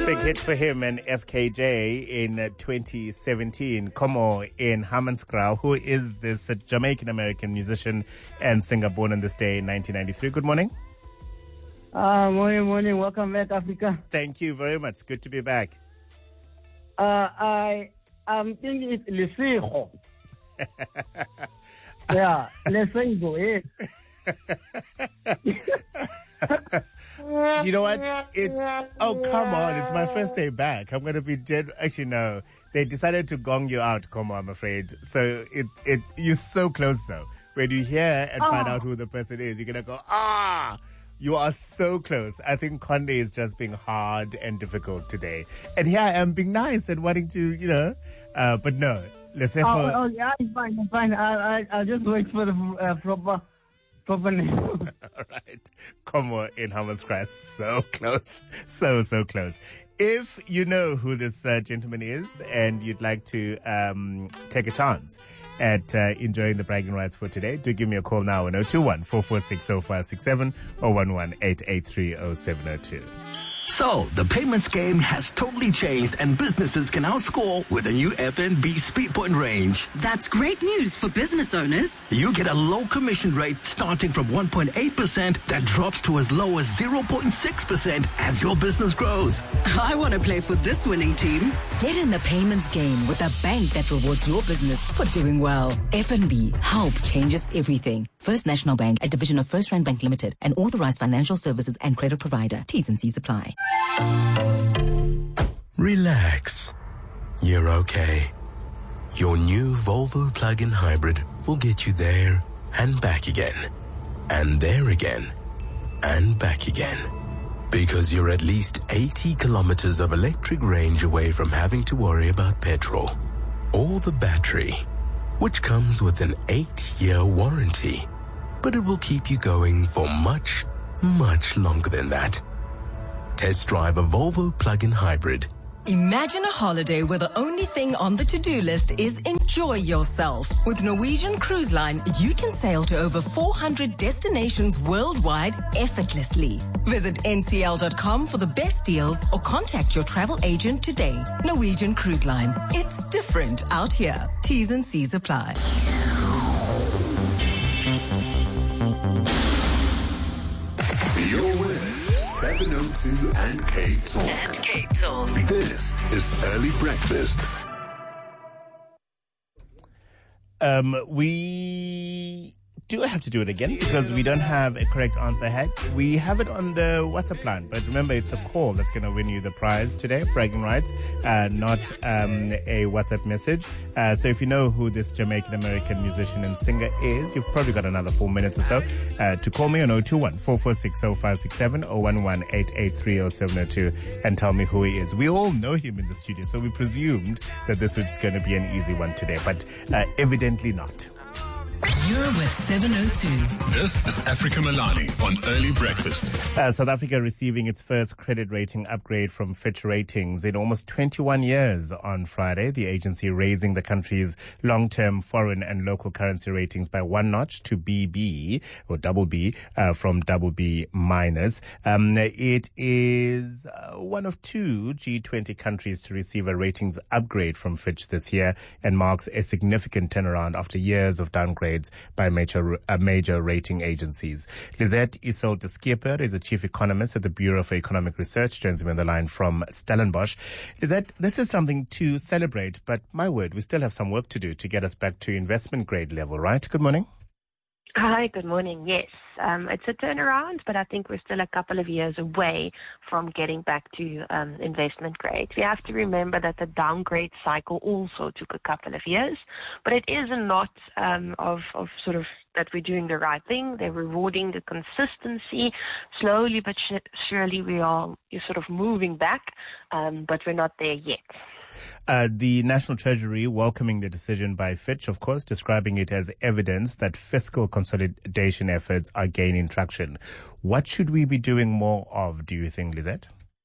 Big hit for him and FKJ in 2017. Como in Hammanskraal, who is this Jamaican-American musician and singer born on this day in 1993. Good morning. Morning. Welcome back, Africa. Thank you very much. It's good to be back. I'm thinking it's Lesego. Yeah, Lesego, eh? You know what? Oh, come on. It's my first day back. I'm going to be dead. Actually, no. They decided to gong you out, Como, I'm afraid. So you're so close, though. When you hear and find out who the person is, you're going to go, you are so close. I think Conde is just being hard and difficult today. And here I am being nice and wanting to, but no. Let's say yeah, it's fine. I'll just wait for the proper name. All right. Como in Hammanskraal. So close. So close. If you know who this gentleman is and you'd like to take a chance at enjoying the bragging rights for today, do give me a call now on 021-446-0567 or 11-883-0702. So, the payments game has totally changed and businesses can now score with the new FNB SpeedPoint range. That's great news for business owners. You get a low commission rate starting from 1.8% that drops to as low as 0.6% as your business grows. I want to play for this winning team. Get in the payments game with a bank that rewards your business for doing well. FNB, help changes everything. First National Bank, a division of First Rand Bank Limited, an authorized financial services and credit provider. T's and C's apply. Relax. You're okay. Your new Volvo plug-in hybrid will get you there and back again. And there again. And back again. Because you're at least 80 kilometers of electric range away from having to worry about petrol. Or the battery, which comes with an 8-year warranty. But it will keep you going for much, much longer than that. Test drive a Volvo plug-in hybrid. Imagine a holiday where the only thing on the to-do list is enjoy yourself. With Norwegian Cruise Line, you can sail to over 400 destinations worldwide effortlessly. Visit ncl.com for the best deals or contact your travel agent today. Norwegian Cruise Line. It's different out here. T's and C's apply. You're with 702 and K Talk. This is Early Breakfast. We do have to do it again because we don't have a correct answer yet. We have it on the WhatsApp line, but remember it's a call that's going to win you the prize today, bragging rights, not a WhatsApp message. So if you know who this Jamaican-American musician and singer is, you've probably got another 4 minutes or so to call me on 021-446-0567 or 11-883-0702 and tell me who he is. We all know him in the studio, so we presumed that this was going to be an easy one today, but evidently not. You're with 702. This is Africa Milani on Early Breakfast. South Africa receiving its first credit rating upgrade from Fitch Ratings in almost 21 years on Friday. The agency raising the country's long-term foreign and local currency ratings by one notch to BB or double B from double B minus. It is one of two G20 countries to receive a ratings upgrade from Fitch this year and marks a significant turnaround after years of downgrades by major rating agencies. Lizette Isolt de Schipper is a chief economist at the Bureau for Economic Research, joins me on the line from Stellenbosch. Lizette, this is something to celebrate, but my word, we still have some work to do to get us back to investment grade level, right? Good morning. Hi, good morning. Yes, it's a turnaround, but I think we're still a couple of years away from getting back to investment grade. We have to remember that the downgrade cycle also took a couple of years, but it is a lot of sort of that we're doing the right thing. They're rewarding the consistency. Slowly but surely you're sort of moving back, but we're not there yet. The National Treasury welcoming the decision by Fitch, of course, describing it as evidence that fiscal consolidation efforts are gaining traction. What should we be doing more of, do you think, Lizette?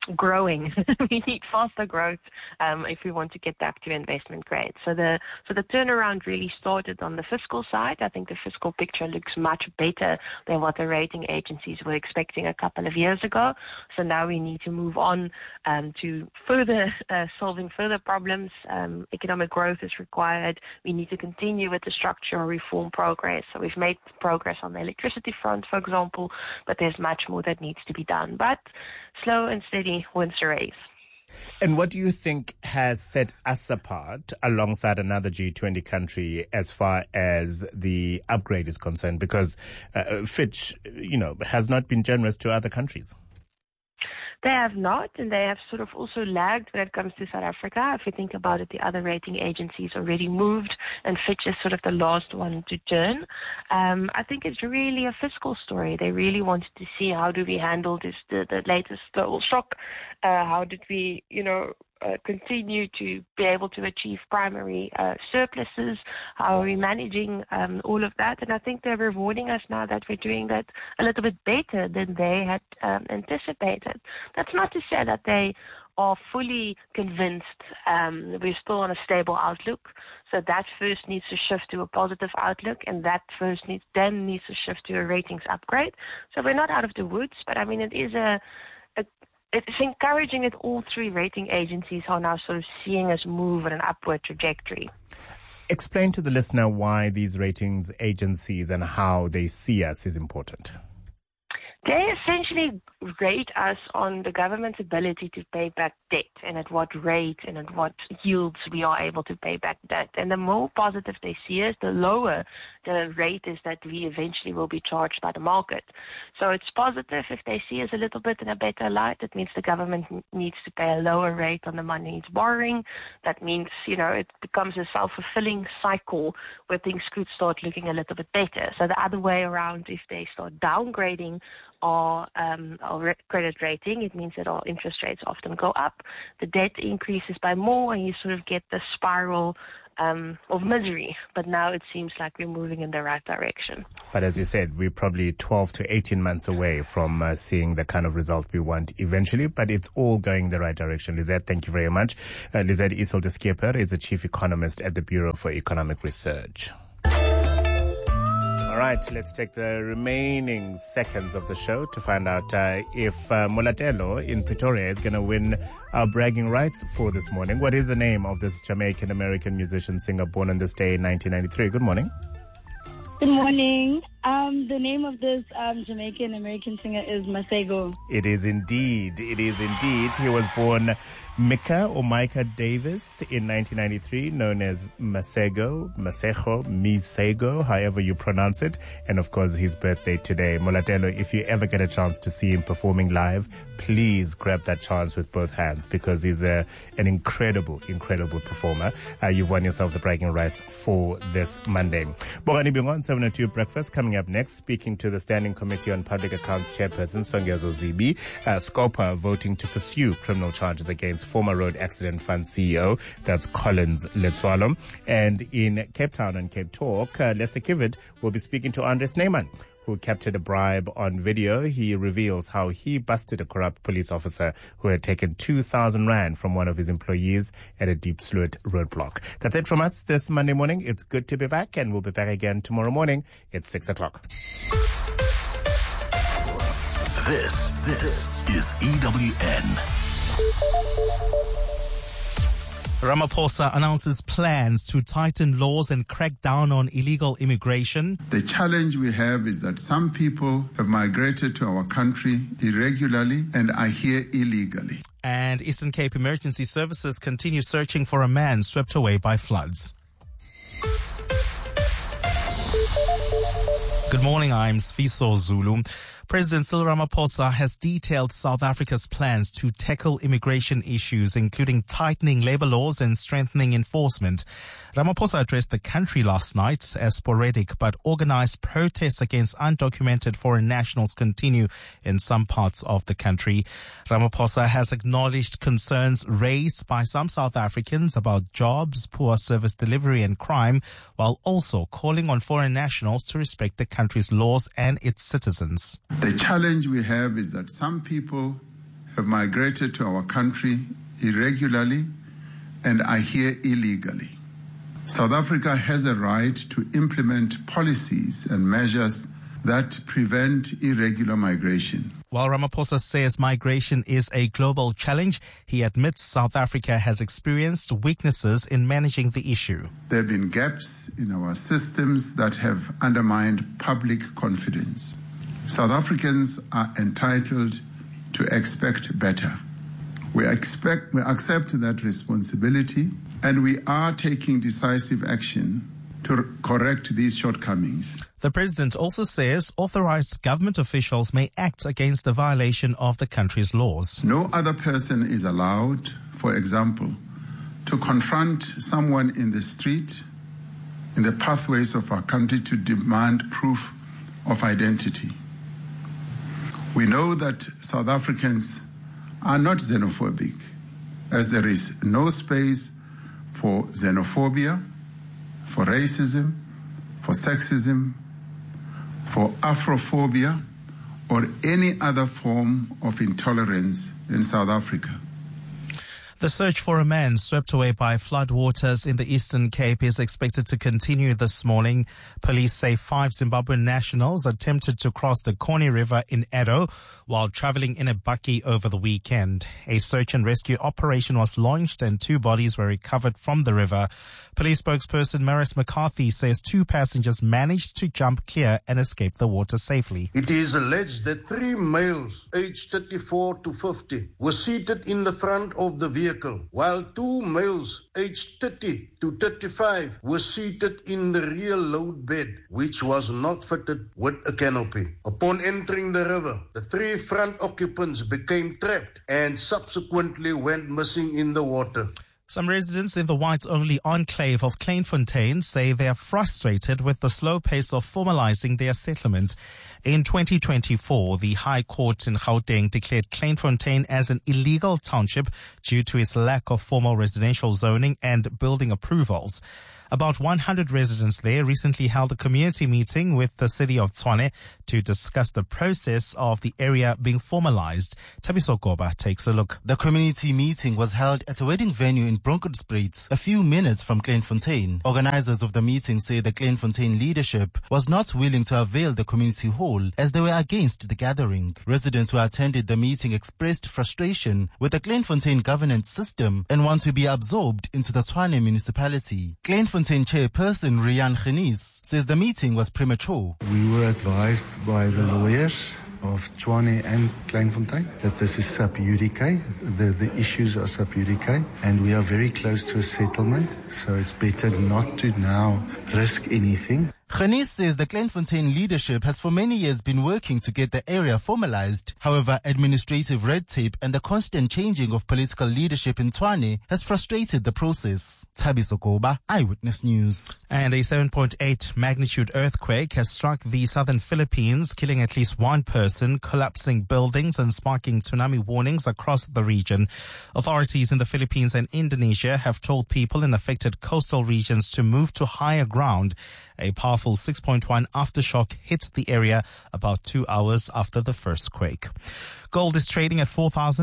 growing. We need faster growth if we want to get back to investment grade. So the turnaround really started on the fiscal side. I think the fiscal picture looks much better than what the rating agencies were expecting a couple of years ago. So now we need to move on to further solving further problems. Economic growth is required. We need to continue with the structural reform progress. So we've made progress on the electricity front, for example, but there's much more that needs to be done. But slow and steady wins the race. And what do you think has set us apart alongside another G20 country as far as the upgrade is concerned? Because Fitch, has not been generous to other countries. They have not, and they have sort of also lagged when it comes to South Africa. If you think about it, the other rating agencies already moved, and Fitch is sort of the last one to turn. I think it's really a fiscal story. They really wanted to see how do we handle the latest global shock. How did we, continue to be able to achieve primary surpluses? How are we managing all of that? And I think they're rewarding us now that we're doing that a little bit better than they had anticipated. That's not to say that they are fully convinced we're still on a stable outlook. So that first needs to shift to a positive outlook, and that then needs to shift to a ratings upgrade. So we're not out of the woods, but I mean, it's encouraging that all three rating agencies are now sort of seeing us move on an upward trajectory. Explain to the listener why these ratings agencies and how they see us is important. They essentially rate us on the government's ability to pay back debt and at what rate and at what yields we are able to pay back debt. And the more positive they see us, the lower the rate is that we eventually will be charged by the market. So it's positive if they see us a little bit in a better light. It means the government needs to pay a lower rate on the money it's borrowing. That means, it becomes a self-fulfilling cycle where things could start looking a little bit better. So the other way around, if they start downgrading our credit rating, it means that our interest rates often go up. The debt increases by more, and you sort of get the spiral of misery. But now it seems like we're moving in the right direction. But as you said, we're probably 12 to 18 months away from seeing the kind of result we want eventually, but it's all going the right direction. Lizette, thank you very much. Lizette Iselder-Schepper is the Chief Economist at the Bureau for Economic Research. All right, let's take the remaining seconds of the show to find out if Molatelo in Pretoria is going to win our bragging rights for this morning. What is the name of this Jamaican-American musician singer born on this day in 1993? Good morning. Good morning. The name of this Jamaican-American singer is Masego. It is indeed. He was born Micah Davis in 1993, known as Masego, however you pronounce it. And of course, his birthday today. Molatelo, if you ever get a chance to see him performing live, please grab that chance with both hands because he's an incredible performer. You've won yourself the bragging rights for this Monday. Bongani Bingon, 702 Breakfast, coming up next, speaking to the Standing Committee on Public Accounts Chairperson Songezo Zibi. Scopa voting to pursue criminal charges against former Road Accident Fund CEO, that's Collins Letswalo. And in Cape Town and Cape Talk, Lester Kivid will be speaking to Andres Neyman, who captured a bribe on video. He reveals how he busted a corrupt police officer who had taken 2,000 rand from one of his employees at a Diepsloot roadblock. That's it from us this Monday morning. It's good to be back, and we'll be back again tomorrow morning at 6 o'clock. This is EWN. Ramaphosa announces plans to tighten laws and crack down on illegal immigration. The challenge we have is that some people have migrated to our country irregularly and are here illegally. And Eastern Cape Emergency Services continue searching for a man swept away by floods. Good morning, I'm Sfiso Zulu. President Cyril Ramaphosa has detailed South Africa's plans to tackle immigration issues, including tightening labor laws and strengthening enforcement. Ramaphosa addressed the country last night as sporadic but organized protests against undocumented foreign nationals continue in some parts of the country. Ramaphosa has acknowledged concerns raised by some South Africans about jobs, poor service delivery and crime, while also calling on foreign nationals to respect the country's laws and its citizens. The challenge we have is that some people have migrated to our country irregularly and are here illegally. South Africa has a right to implement policies and measures that prevent irregular migration. While Ramaphosa says migration is a global challenge, he admits South Africa has experienced weaknesses in managing the issue. There have been gaps in our systems that have undermined public confidence. South Africans are entitled to expect better. We accept that responsibility, and we are taking decisive action to correct these shortcomings. The president also says authorized government officials may act against the violation of the country's laws. No other person is allowed, for example, to confront someone in the street, in the pathways of our country, to demand proof of identity. We know that South Africans are not xenophobic, as there is no space for xenophobia, for racism, for sexism, for Afrophobia, or any other form of intolerance in South Africa. The search for a man swept away by floodwaters in the Eastern Cape is expected to continue this morning. Police say 5 Zimbabwean nationals attempted to cross the Koni River in Edo while traveling in a bakkie over the weekend. A search and rescue operation was launched and 2 bodies were recovered from the river. Police spokesperson Maurice McCarthy says 2 passengers managed to jump clear and escape the water safely. It is alleged that 3 males aged 34 to 50 were seated in the front of the vehicle, while 2 males aged 30 to 35 were seated in the rear load bed, which was not fitted with a canopy. Upon entering the river, the 3 front occupants became trapped and subsequently went missing in the water. Some residents in the whites-only enclave of Kleinfontein say they are frustrated with the slow pace of formalizing their settlement. In 2024, the High Court in Gauteng declared Kleinfontein as an illegal township due to its lack of formal residential zoning and building approvals. About 100 residents there recently held a community meeting with the city of Tshwane to discuss the process of the area being formalized. Thabiso Goba takes a look. The community meeting was held at a wedding venue in Bronkhorstspruit, a few minutes from Kleinfontein. Organizers of the meeting say the Kleinfontein leadership was not willing to avail the community hall as they were against the gathering. Residents who attended the meeting expressed frustration with the Kleinfontein governance system and want to be absorbed into the Tshwane municipality. Kleinfontein chairperson Rian Genis says the meeting was premature. We were advised by the lawyers of Tshwane and Kleinfontein that this is sub judice, the issues are sub judice, and we are very close to a settlement, so it's better not to now risk anything. Genis says the Kleinfontein leadership has for many years been working to get the area formalized. However, administrative red tape and the constant changing of political leadership in Tshwane has frustrated the process. Thabiso Goba, Eyewitness News. And a 7.8 magnitude earthquake has struck the southern Philippines, killing at least 1 person, collapsing buildings and sparking tsunami warnings across the region. Authorities in the Philippines and Indonesia have told people in affected coastal regions to move to higher ground. A powerful 6.1 aftershock hit the area about 2 hours after the first quake. Gold is trading at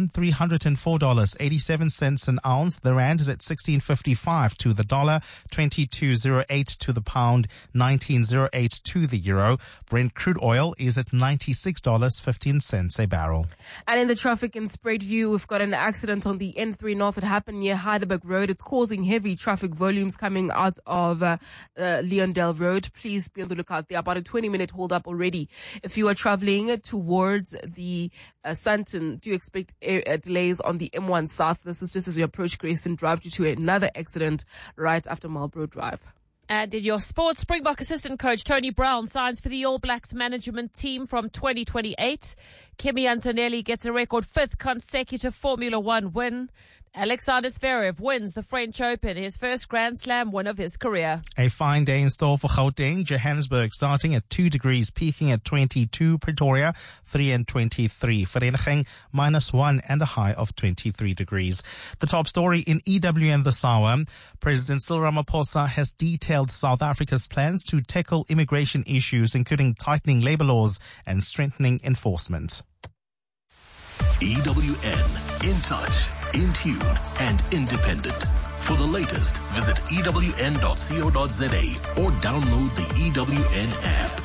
$4,304.87 an ounce. The rand is at 16.55 to the dollar, 22.08 to the pound, 19.08 to the euro. Brent crude oil is at $96.15 a barrel. And in the traffic in Spruitview, we've got an accident on the N3 North. It happened near Heidelberg Road. It's causing heavy traffic volumes coming out of Leondale Road. Please be on the lookout. There are about a 20-minute hold up already. If you are traveling towards the Sandton, do expect delays on the M1 South. This is just as you approach Grayson Drive due to another accident right after Marlborough Drive. And in your sports, Springbok assistant coach Tony Brown signs for the All Blacks management team from 2028. Kimi Antonelli gets a record 5th consecutive Formula One win. Alexander Zverev wins the French Open, his first Grand Slam win of his career. A fine day in store for Gauteng. Johannesburg starting at 2 degrees, peaking at 22. Pretoria, 3 and 23. Vereeniging, -1 and a high of 23 degrees. The top story in EWN this hour. President Cyril Ramaphosa has detailed South Africa's plans to tackle immigration issues, including tightening labor laws and strengthening enforcement. EWN. In touch, in tune, and independent. For the latest, visit ewn.co.za or download the EWN app.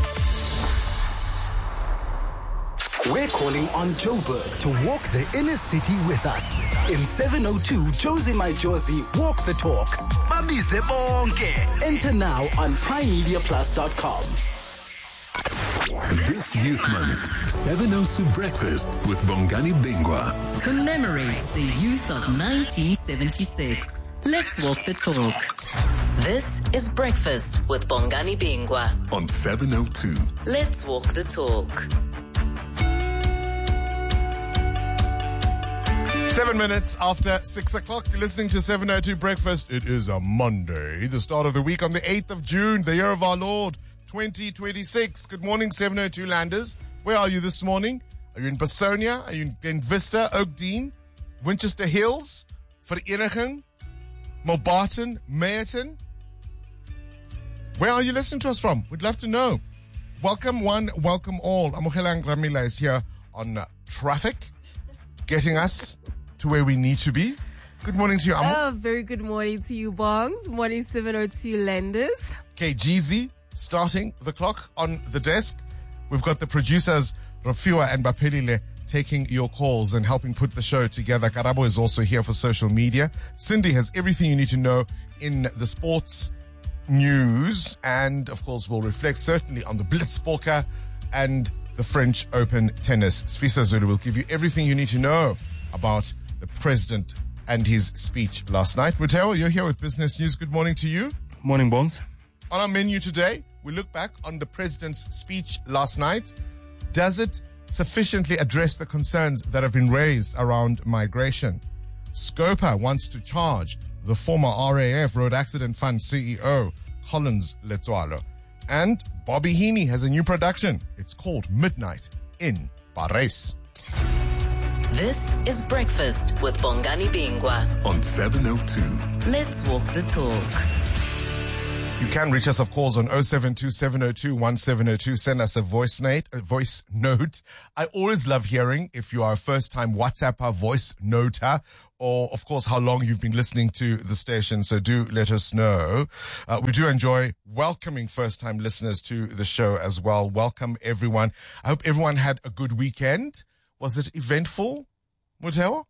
We're calling on Joburg to walk the inner city with us. In 702 Josie My Josie Walk the Talk. Babize bonke. Enter now on primemediaplus.com. This Youth Month, 702 Breakfast with Bongani Bingwa. Commemorates the youth of 1976. Let's walk the talk. This is Breakfast with Bongani Bingwa On 702. Let's walk the talk. 7 minutes after 6 o'clock, you're listening to 702 Breakfast. It is a Monday, the start of the week on the 8th of June, the year of our Lord, 2026. Good morning, 702 Landers. Where are you this morning? Are you in Pasonia? Are you in Glen Vista, Oakdean, Winchester Hills, Vereeniging, Mobarton, Meyerton? Where are you listening to us from? We'd love to know. Welcome one, welcome all. Amogelang Ramila is here on traffic, getting us to where we need to be. Good morning to you, Amo. Oh, very good morning to you, Bongs. Morning, 702 Lenders. KGZ starting the clock on the desk. We've got the producers, Rafiwa and Bapelile, taking your calls and helping put the show together. Karabo is also here for social media. Cindy has everything you need to know in the sports news. And, of course, we'll reflect certainly on the Blitzpoker and the French Open tennis. Sfisa Zulu will give you everything you need to know about the president and his speech last night. Muteo, you're here with business news. Good morning to you. Morning, Bongs. On our menu today, we look back on the president's speech last night. Does it sufficiently address the concerns that have been raised around migration? Scopa wants to charge the former RAF Road Accident Fund CEO, Collins Letswalo. And Bobby Heaney has a new production. It's called Midnight in Paris. This is Breakfast with Bongani Bingwa On 702. Let's walk the talk. You can reach us, of course, on 072-702-1702. Send us a voice note. I always love hearing if you are a first-time WhatsApper, voice noter, or, of course, how long you've been listening to the station. So do let us know. We do enjoy welcoming first-time listeners to the show as well. Welcome, everyone. I hope everyone had a good weekend. Was it eventful, Muteo?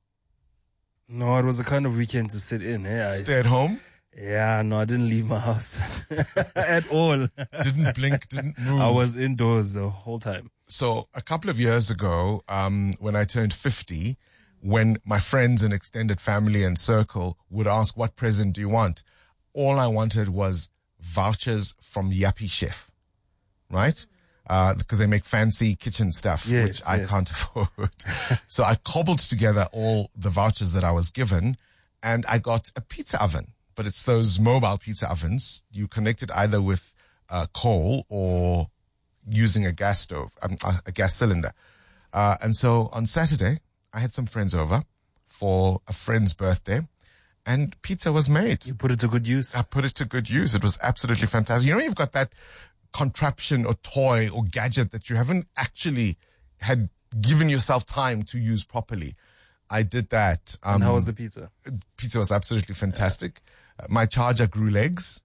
No, it was a kind of weekend to sit in. Stay at home? Yeah, no, I didn't leave my house at all. Didn't blink, didn't move. I was indoors the whole time. So a couple of years ago, when I turned 50, when my friends and extended family and circle would ask, what present do you want? All I wanted was vouchers from Yappy Chef, right? Because they make fancy kitchen stuff, which I can't afford. So I cobbled together all the vouchers that I was given, and I got a pizza oven. But it's those mobile pizza ovens. You connect it either with coal or using a gas stove, a gas cylinder. And so on Saturday, I had some friends over for a friend's birthday, and pizza was made. You put it to good use? I put it to good use. It was absolutely fantastic. You know, you've got that contraption or toy or gadget that you haven't actually had given yourself time to use properly. I did that. And how was the pizza? Pizza was absolutely fantastic. My charger grew legs.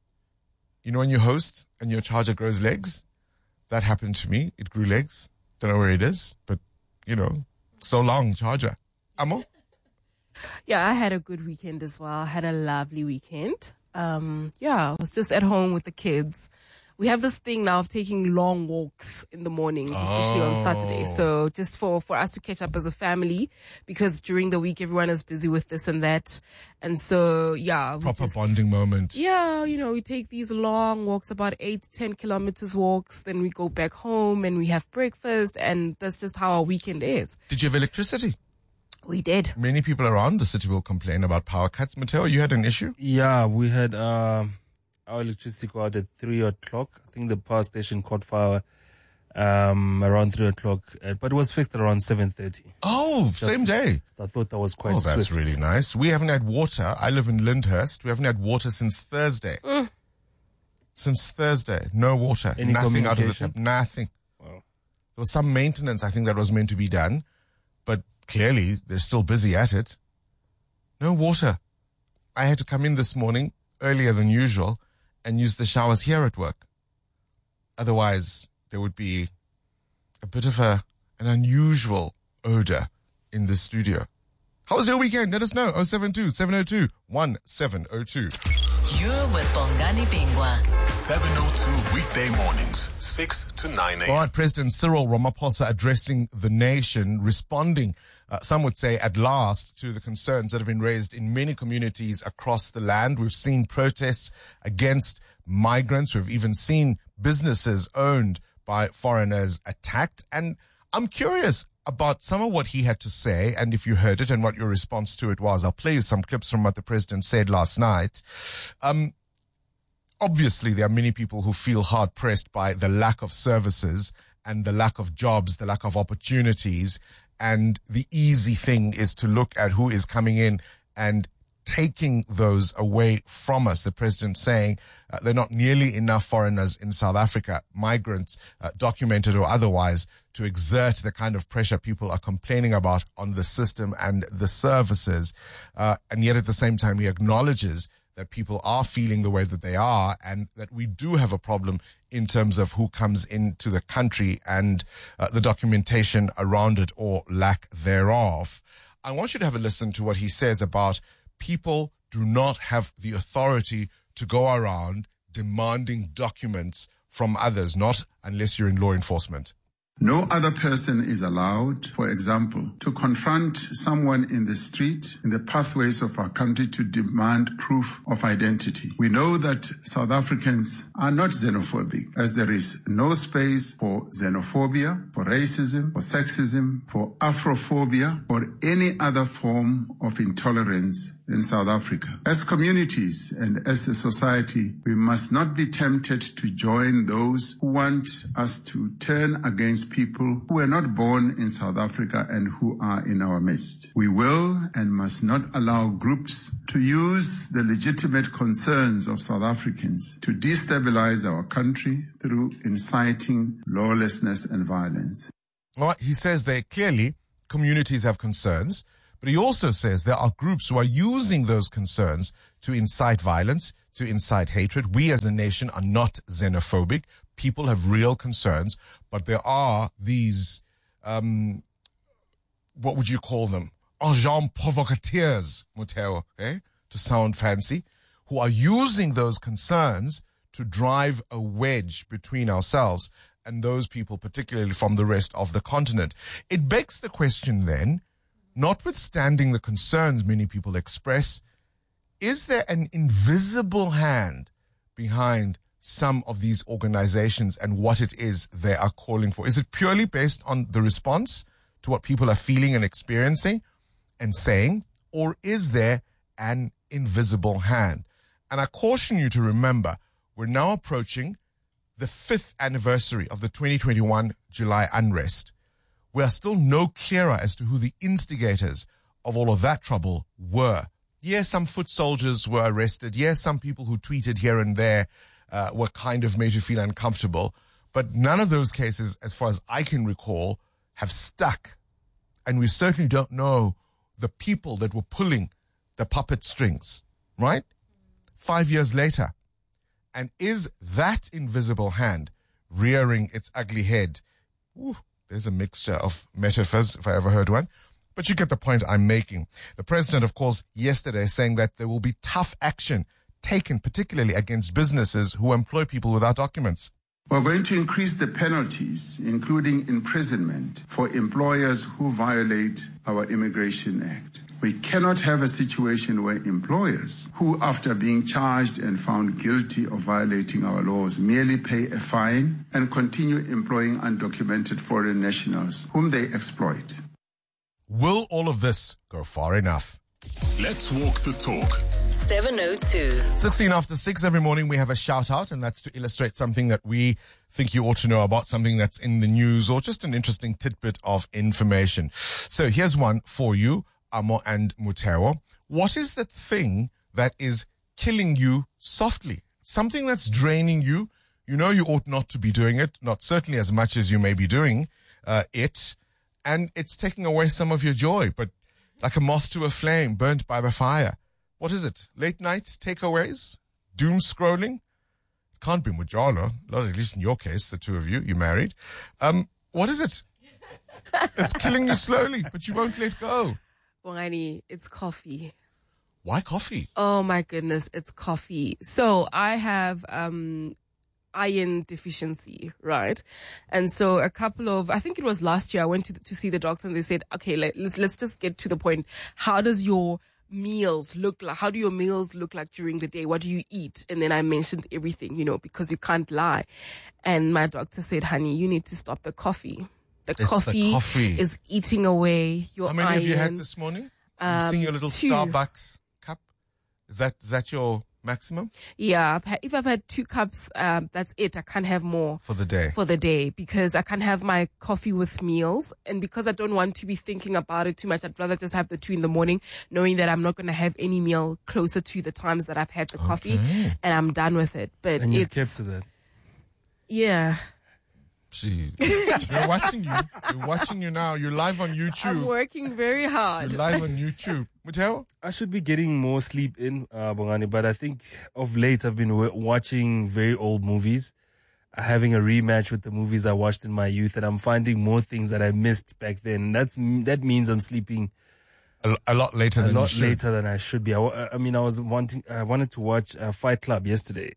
You know when you host and your charger grows legs? That happened to me. It grew legs. Don't know where it is, but, you know, so long, charger. Amo? Yeah, I had a good weekend as well. I had a lovely weekend. I was just at home with the kids. We have this thing now of taking long walks in the mornings, especially on Saturday. So just for us to catch up as a family, because during the week, everyone is busy with this and that. And so, Proper bonding moment. Yeah, you know, we take these long walks, about 8 to 10 kilometers walks. Then we go back home and we have breakfast. And that's just how our weekend is. Did you have electricity? We did. Many people around the city will complain about power cuts. Mateo, you had an issue? Yeah, we had our electricity go out at 3 o'clock. I think the power station caught fire around 3 o'clock, but it was fixed around 7:30. Oh, same day. I thought that was quite swift. Oh, that's really nice. We haven't had water. I live in Lyndhurst. We haven't had water since Thursday. Since Thursday. No water. Any nothing out of the communication? tap. Nothing. Wow. There was some maintenance, I think, that was meant to be done, but clearly they're still busy at it. No water. I had to come in this morning earlier than usual and use the showers here at work. Otherwise, there would be a bit of an unusual odor in the studio. How was your weekend? Let us know. 072-702-1702. You're with Bongani Bingwa. 702 weekday mornings, 6 to 9 a.m. All right, President Cyril Ramaphosa addressing the nation, responding, some would say at last, to the concerns that have been raised in many communities across the land. We've seen protests against migrants. We've even seen businesses owned by foreigners attacked. And I'm curious about some of what he had to say, and if you heard it and what your response to it was. I'll play you some clips from what the president said last night. Obviously, there are many people who feel hard-pressed by the lack of services and the lack of jobs, the lack of opportunities, and the easy thing is to look at who is coming in and taking those away from us. The president saying there are not nearly enough foreigners in South Africa, migrants, documented or otherwise, to exert the kind of pressure people are complaining about on the system and the services. And yet at the same time, he acknowledges that people are feeling the way that they are and that we do have a problem in terms of who comes into the country and the documentation around it or lack thereof. I want you to have a listen to what he says about people do not have the authority to go around demanding documents from others, not unless you're in law enforcement. No other person is allowed, for example, to confront someone in the street, in the pathways of our country to demand proof of identity. We know that South Africans are not xenophobic, as there is no space for xenophobia, for racism, for sexism, for Afrophobia, or any other form of intolerance in South Africa. As communities and as a society, we must not be tempted to join those who want us to turn against people who were not born in South Africa and who are in our midst. We will and must not allow groups to use the legitimate concerns of South Africans to destabilize our country through inciting lawlessness and violence. All right, he says that clearly communities have concerns, but he also says there are groups who are using those concerns to incite violence, to incite hatred. We as a nation are not xenophobic. People have real concerns, but there are these, what would you call them? Agents provocateurs, Muteo, to sound fancy, who are using those concerns to drive a wedge between ourselves and those people, particularly from the rest of the continent. It begs the question then, notwithstanding the concerns many people express, is there an invisible hand behind some of these organizations and what it is they are calling for? Is it purely based on the response to what people are feeling and experiencing and saying, or is there an invisible hand? And I caution you to remember, we're now approaching the 5th anniversary of the 2021 July unrest. We are still no clearer as to who the instigators of all of that trouble were. Yes, some foot soldiers were arrested. Yes, some people who tweeted here and there were kind of made to feel uncomfortable. But none of those cases, as far as I can recall, have stuck. And we certainly don't know the people that were pulling the puppet strings, right? 5 years later. And is that invisible hand rearing its ugly head? Ooh, there's a mixture of metaphors, if I ever heard one. But you get the point I'm making. The president, of course, yesterday saying that there will be tough action taken, particularly against businesses who employ people without documents. We're going to increase the penalties, including imprisonment, for employers who violate our Immigration Act. We cannot have a situation where employers who, after being charged and found guilty of violating our laws, merely pay a fine and continue employing undocumented foreign nationals whom they exploit. Will all of this go far enough? Let's walk the talk. 702. 16 after 6 every morning we have a shout out, and that's to illustrate something that we think you ought to know about, something that's in the news or just an interesting tidbit of information. So here's one for you, Amo and Mutero. What is the thing that is killing you softly? Something that's draining you. You know you ought not to be doing it, not certainly as much as you may be doing it. and it's taking away some of your joy, but like a moth to a flame, burnt by the fire. What is it? Late night takeaways? Doom scrolling? Can't be Mujala, not at least in your case, the two of you, you're married. What is it? It's killing you slowly, but you won't let go. Bongani, it's coffee. Why coffee? Oh my goodness, it's coffee. So I have iron deficiency, right? And so I think it was last year, I went to see the doctor and they said, okay, let's just get to the point. How does your meals look like? How do your meals look like during the day? What do you eat? And then I mentioned everything, because you can't lie. And my doctor said, honey, you need to stop the coffee. The coffee is eating away your iron. How many have you had this morning? I'm seeing your little 2. Starbucks cup. Is that your maximum? Yeah, if I've had 2 cups, that's it. I can't have more for the day because I can't have my coffee with meals, and because I don't want to be thinking about it too much, I'd rather just have the 2 in the morning, knowing that I'm not going to have any meal closer to the times that I've had the coffee, and I'm done with it. But and you've kept to that. Yeah. Gee, we're watching you. We're watching you now. You're live on YouTube. I'm working very hard. You're live on YouTube. Mateo? I should be getting more sleep in, Bongani, but I think of late I've been watching very old movies, having a rematch with the movies I watched in my youth, and I'm finding more things that I missed back then. That means I'm sleeping a lot later than you should. Later than I should be. I wanted to watch Fight Club yesterday.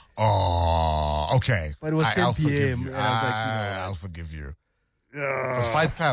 Oh, okay. But it was 10 p.m. And I was like, I'll forgive you. For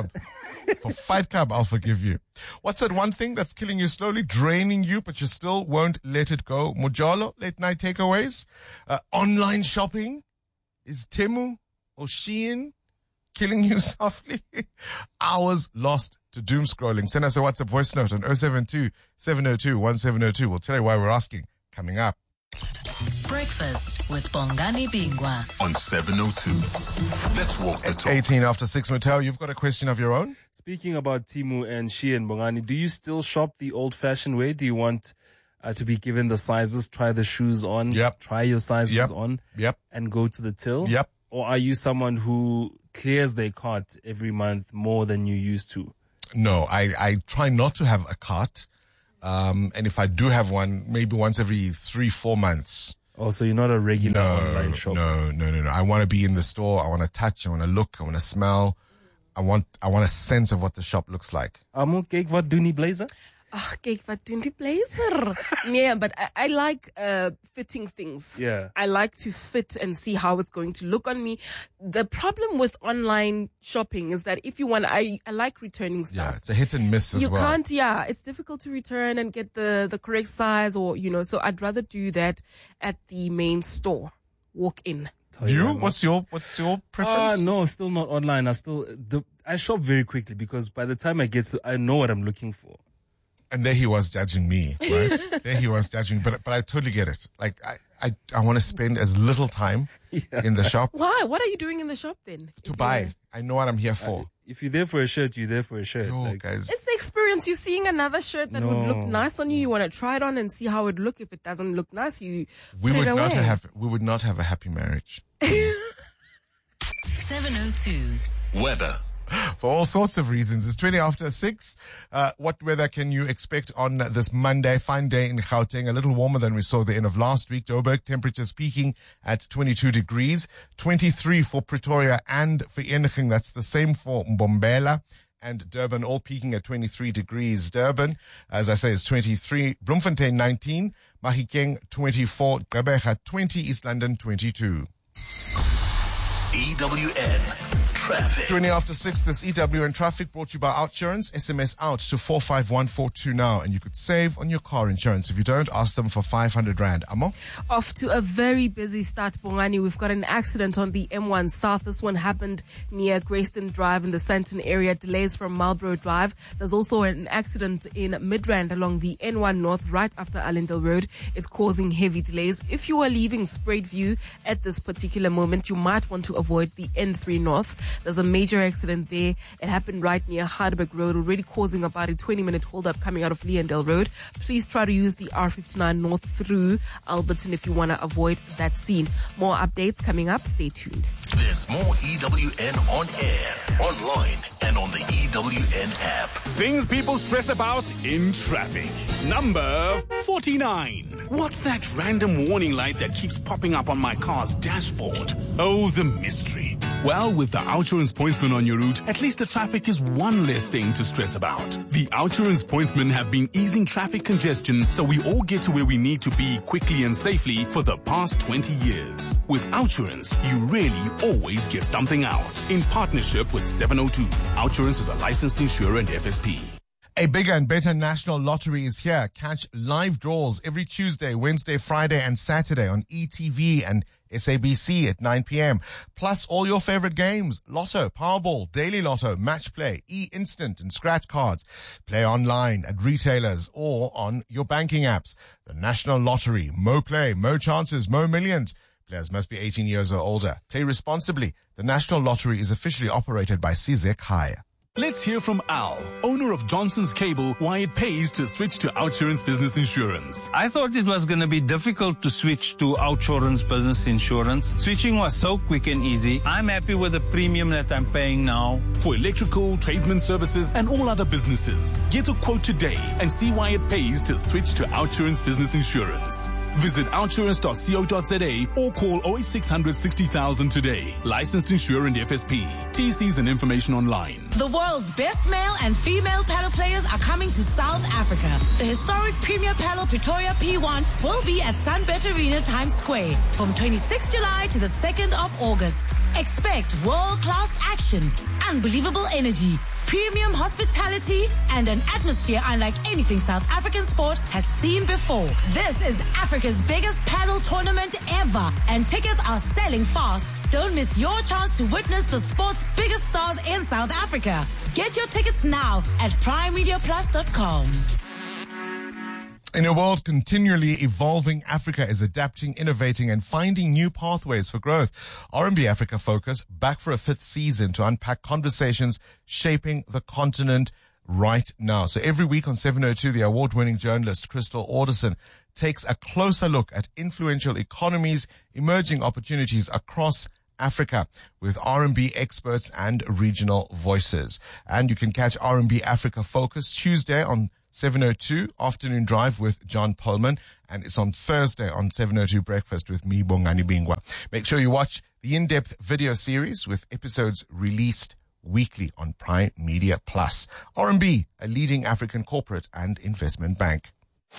Fight Club, I'll forgive you. What's that one thing that's killing you slowly, draining you, but you still won't let it go? Mojalo, late night takeaways, online shopping. Is Temu or Shein killing you softly? Hours lost to doom scrolling. Send us a WhatsApp voice note on 072-702-1702. We'll tell you why we're asking. Coming up. Breakfast with Bongani Bingwa on 702. Let's walk the talk. 18 after 6, Mattel, you've got a question of your own? Speaking about Temu and Shein, Bongani, do you still shop the old-fashioned way? Do you want to be given the sizes, try the shoes on, try your sizes on, and go to the till? Or are you someone who clears their cart every month more than you used to? No, I try not to have a cart. And if I do have one, maybe once every 3-4 months. Oh, so you're not a regular online shop? No. I want to be in the store. I want to touch. I want to look. I want to smell. I want a sense of what the shop looks like. Kyk wat doen die blazer? Ach, kyk wat doen die blazer. Yeah, but I like fitting things. Yeah. I like to fit and see how it's going to look on me. The problem with online shopping is that if you want, I like returning stuff. Yeah, it's a hit and miss as well. You can't, it's difficult to return and get the correct size or, so I'd rather do that at the main store. Walk in. You? What's your preference? No, still not online. I shop very quickly because by the time I know what I'm looking for. And there he was judging me, right? There he was judging me. But I totally get it. Like, I want to spend as little time in the shop. Why? What are you doing in the shop then? To buy. I know what I'm here for. If you're there for a shirt, you're there for a shirt. No, guys. It's the experience. You're seeing another shirt that would look nice on you. You want to try it on and see how it look. If it doesn't look nice, we would not have a happy marriage. 702. Weather. For all sorts of reasons. It's 20 after 6. What weather can you expect on this Monday? Fine day in Gauteng. A little warmer than we saw the end of last week. Joburg, temperatures peaking at 22 degrees. 23 for Pretoria and for Eniging. That's the same for Mbombela and Durban, all peaking at 23 degrees. Durban, as I say, is 23. Bloemfontein, 19. Mahikeng, 24. Gqeberha, 20. East London, 22. EWN Traffic. 20 after 6, this EWN Traffic brought to you by Outsurance. SMS out to 45142 now, and you could save on your car insurance. If you don't, ask them for 500 Rand. Amo? Off to a very busy start, Bongani. We've got an accident on the M1 South. This one happened near Grayston Drive in the Sandton area. Delays from Marlborough Drive. There's also an accident in Midrand along the N1 North right after Allendale Road. It's causing heavy delays. If you are leaving Spruit View at this particular moment, you might want to avoid the N3 North. There's a major accident there. It happened right near Heidelberg Road, already causing about a 20-minute hold-up coming out of Leondale Road. Please try to use the R59 North through Alberton if you want to avoid that scene. More updates coming up. Stay tuned. There's more EWN on air, online, and on the EWN app. Things people stress about in traffic. Number 49. What's that random warning light that keeps popping up on my car's dashboard? Oh, the mystery. Well, with the Outsurance Pointsman on your route, at least the traffic is one less thing to stress about. The Outsurance Pointsmen have been easing traffic congestion so we all get to where we need to be quickly and safely for the past 20 years. With Outsurance, you really always get something out. In partnership with 702. Outsurance is a licensed insurer and FSP. A bigger and better national lottery is here. Catch live draws every Tuesday, Wednesday, Friday, and Saturday on ETV and SABC at 9 p.m. Plus all your favorite games: Lotto, Powerball, Daily Lotto, Match Play, E-Instant, and Scratch Cards. Play online at retailers or on your banking apps. The National Lottery. Mo play, mo chances, mo millions. Players must be 18 years or older. Play responsibly. The National Lottery is officially operated by CZEC Hire. Let's hear from Al, owner of Johnson's Cable, why it pays to switch to Outsurance Business Insurance. I thought it was going to be difficult to switch to Outsurance Business Insurance. Switching was so quick and easy. I'm happy with the premium that I'm paying now. For electrical, tradesman services, and all other businesses, get a quote today and see why it pays to switch to Outsurance Business Insurance. Visit outsurance.co.za or call 08600 60,000 today. Licensed insurer and FSP. TCs and information online. The world's best male and female paddle players are coming to South Africa. The historic Premier Paddle Pretoria P1 will be at Sunbet Arena Times Square from 26 July to the 2nd of August. Expect world-class action, unbelievable energy, premium hospitality, and an atmosphere unlike anything South African sport has seen before. This is Africa's biggest paddle tournament ever, and tickets are selling fast. Don't miss your chance to witness the sport's biggest stars in South Africa. Get your tickets now at primemediaplus.com. In a world continually evolving, Africa is adapting, innovating, and finding new pathways for growth. RMB Africa Focus back for a 5th season to unpack conversations shaping the continent right now. So every week on 702, the award-winning journalist Crystal Alderson takes a closer look at influential economies, emerging opportunities across Africa with RMB experts and regional voices. And you can catch RMB Africa Focus Tuesday on 702 Afternoon Drive with John Pullman, and it's on Thursday on 702 Breakfast with me, Bongani Bingwa. Make sure you watch the in-depth video series with episodes released weekly on Prime Media Plus. RMB, a leading African corporate and investment bank.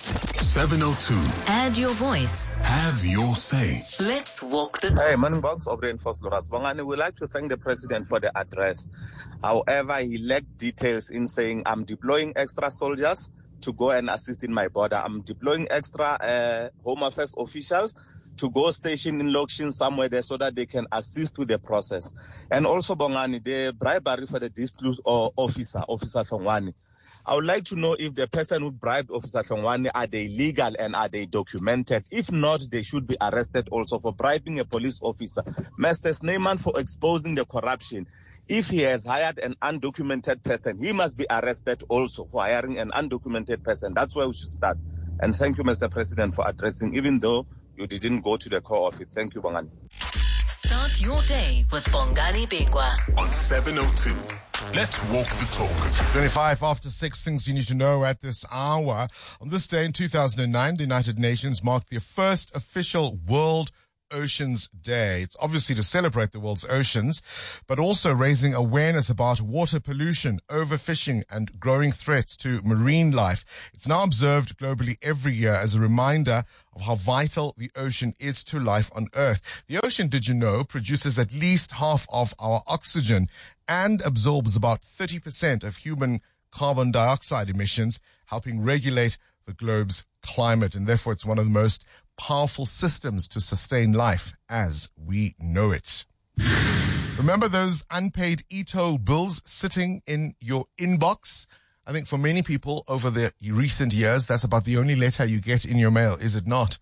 702. Add your voice. Have your say. Let's walk the... Hey, Morning Box of Reinforced Loras Bongani, we'd like to thank the President for the address. However, he lacked details in saying, I'm deploying extra soldiers to go and assist in my border. I'm deploying extra Home Affairs officials to go station in Lokshin somewhere there so that they can assist with the process. And also, Bongani, the bribery for the dispute officer Thongwani. I would like to know if the person who bribed Officer Thongwani, are they legal and are they documented? If not, they should be arrested also for bribing a police officer. Mr. Snyman for exposing the corruption. If he has hired an undocumented person, he must be arrested also for hiring an undocumented person. That's where we should start. And thank you, Mr. President, for addressing, even though you didn't go to the core of it. Thank you, Bongani. Start your day with Bongani Bingwa on 702. Let's walk the talk. 25 after 6, things you need to know at this hour. On this day in 2009, the United Nations marked their first official World Oceans Day. It's obviously to celebrate the world's oceans, but also raising awareness about water pollution, overfishing, and growing threats to marine life. It's now observed globally every year as a reminder of how vital the ocean is to life on Earth. The ocean, did you know, produces at least half of our oxygen and absorbs about 30% of human carbon dioxide emissions, helping regulate the globe's climate. And therefore, it's one of the most powerful systems to sustain life as we know it. Remember those unpaid e-toll bills sitting in your inbox? I think for many people over the recent years, that's about the only letter you get in your mail, is it not?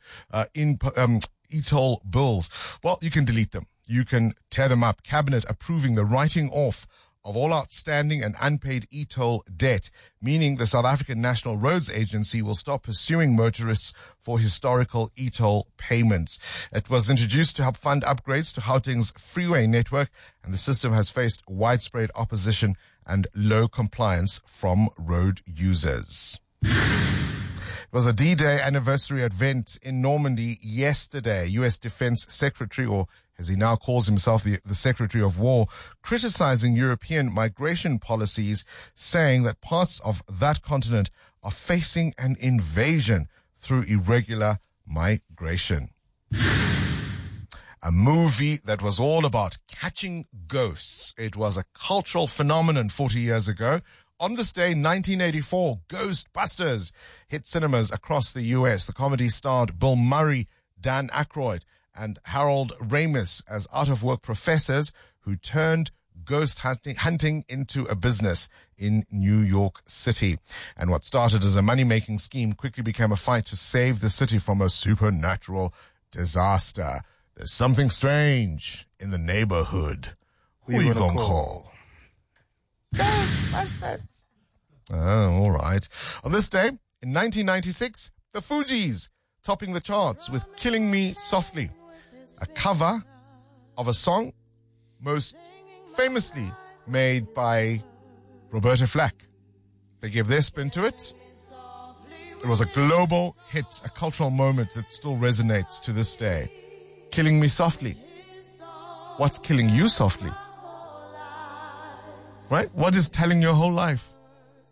E-toll bills. Well, you can delete them. You can tear them up. Cabinet approving the writing off of all outstanding and unpaid e-toll debt, meaning the South African National Roads Agency will stop pursuing motorists for historical e-toll payments. It was introduced to help fund upgrades to Gauteng's freeway network, and the system has faced widespread opposition and low compliance from road users. It was a D-Day anniversary event in Normandy yesterday. U.S. Defense Secretary, or as he now calls himself, the Secretary of War, criticizing European migration policies, saying that parts of that continent are facing an invasion through irregular migration. A movie that was all about catching ghosts. It was a cultural phenomenon 40 years ago. On this day, 1984, Ghostbusters hit cinemas across the U.S. The comedy starred Bill Murray, Dan Aykroyd, and Harold Ramis as out-of-work professors who turned ghost hunting into a business in New York City. And what started as a money-making scheme quickly became a fight to save the city from a supernatural disaster. There's something strange in the neighborhood. Who are you going to call? Ghostbusters. Oh, all right. On this day, in 1996, the Fugees topping the charts with Killing Me Softly, a cover of a song most famously made by Roberta Flack. They gave their spin to it. It was a global hit, a cultural moment that still resonates to this day. Killing Me Softly. What's killing you softly? Right? What is telling your whole life?